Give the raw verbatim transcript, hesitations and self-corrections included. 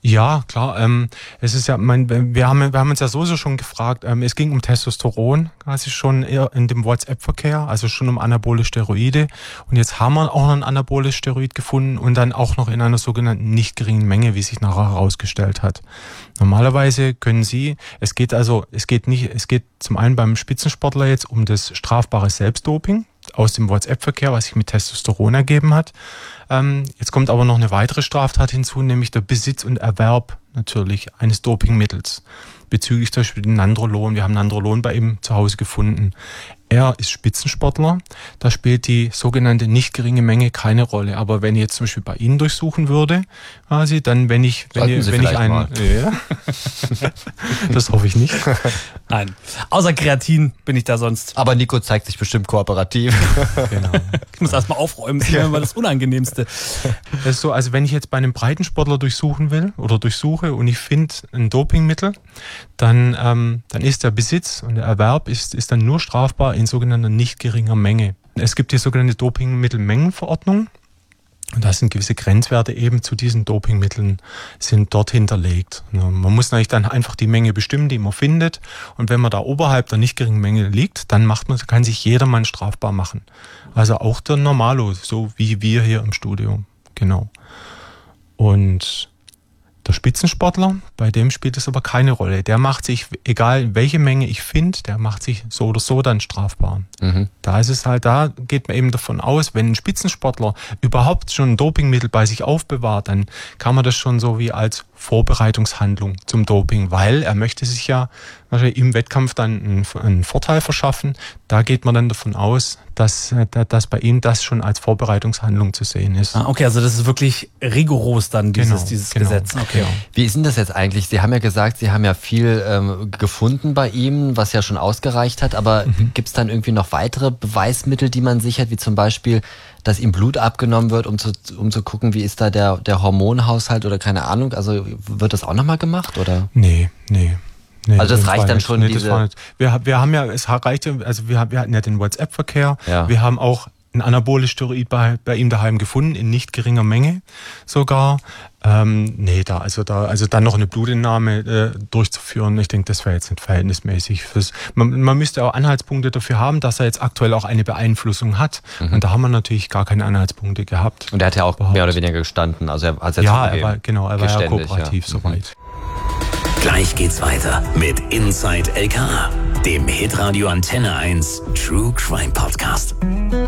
Ja, klar. Ähm, es ist ja, mein, wir haben, wir haben uns ja sowieso schon gefragt. Ähm, es ging um Testosteron, quasi schon eher in dem WhatsApp-Verkehr, also schon um anabole Steroide. Und jetzt haben wir auch noch ein anaboles Steroid gefunden und dann auch noch in einer sogenannten nicht geringen Menge, wie sich nachher herausgestellt hat. Normalerweise können Sie, es geht also, es geht nicht, es geht zum einen beim Spitzensportler jetzt um das strafbare Selbstdoping aus dem WhatsApp-Verkehr, was sich mit Testosteron ergeben hat. Ähm, jetzt kommt aber noch eine weitere Straftat hinzu, nämlich der Besitz und Erwerb natürlich eines Dopingmittels. Bezüglich zum Beispiel den Nandrolon. Wir haben Nandrolon bei ihm zu Hause gefunden. Er ist Spitzensportler. Da spielt die sogenannte nicht geringe Menge keine Rolle. Aber wenn ich jetzt zum Beispiel bei Ihnen durchsuchen würde, quasi, dann wenn ich, wenn ich, wenn ich einen, ja, das hoffe ich nicht. Nein. Außer Kreatin bin ich da sonst. Aber Nico zeigt sich bestimmt kooperativ. Genau. Ich muss erstmal aufräumen, das ist immer das Unangenehmste. Das ist so, also wenn ich jetzt bei einem Breitensportler durchsuchen will oder durchsuche und ich finde ein Dopingmittel, dann, ähm, dann ist der Besitz und der Erwerb ist, ist dann nur strafbar in sogenannter nicht geringer Menge. Es gibt die sogenannte Dopingmittelmengenverordnung und da sind gewisse Grenzwerte eben zu diesen Dopingmitteln sind dort hinterlegt. Man muss natürlich dann einfach die Menge bestimmen, die man findet, und wenn man da oberhalb der nicht geringen Menge liegt, dann macht man, kann sich jedermann strafbar machen. Also auch der Normalo, so wie wir hier im Studio. Genau. Und der Spitzensportler, bei dem spielt es aber keine Rolle. Der macht sich, egal welche Menge ich finde, der macht sich so oder so dann strafbar. Mhm. Da ist es halt, da geht man eben davon aus, wenn ein Spitzensportler überhaupt schon ein Dopingmittel bei sich aufbewahrt, dann kann man das schon so wie als Vorbereitungshandlung zum Doping, weil er möchte sich ja wahrscheinlich im Wettkampf dann einen, einen Vorteil verschaffen. Da geht man dann davon aus, dass, dass bei ihm das schon als Vorbereitungshandlung zu sehen ist. Ah, okay, also das ist wirklich rigoros dann, dieses, genau, dieses genau, Gesetz. Okay. Genau. Wie ist denn das jetzt eigentlich? Sie haben ja gesagt, Sie haben ja viel ähm, gefunden bei ihm, was ja schon ausgereicht hat, aber mhm. gibt es dann irgendwie noch weitere Beweismittel, die man sichert, wie zum Beispiel, dass ihm Blut abgenommen wird, um zu, um zu gucken, wie ist da der, der Hormonhaushalt oder keine Ahnung? Also wird das auch nochmal gemacht, oder? Nee, nee. Nee, also das reicht dann nicht. schon, nee, diese... Das war nicht. Wir, wir haben ja, es reichte, also wir, wir hatten ja den WhatsApp-Verkehr, ja. Wir haben auch ein anaboles Steroid bei, bei ihm daheim gefunden, in nicht geringer Menge sogar. Ähm, nee, da, also da, also dann noch eine Blutentnahme äh, durchzuführen, ich denke, das wäre jetzt nicht verhältnismäßig. Fürs, man, man müsste auch Anhaltspunkte dafür haben, dass er jetzt aktuell auch eine Beeinflussung hat. Mhm. Und da haben wir natürlich gar keine Anhaltspunkte gehabt. Und er hat ja auch überhaupt. mehr oder weniger gestanden. Also er hat ja, er war, genau, er war ja kooperativ ja. soweit. Gleich geht's weiter mit Inside L K A, dem Hitradio Antenne eins True Crime Podcast.